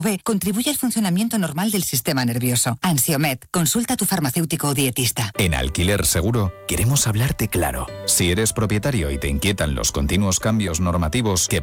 contribuye al funcionamiento normal del sistema nervioso. Ansiomet, consulta a tu farmacéutico o dietista. En Alquiler Seguro queremos hablarte claro. Si eres propietario y te inquietan los continuos cambios normativos que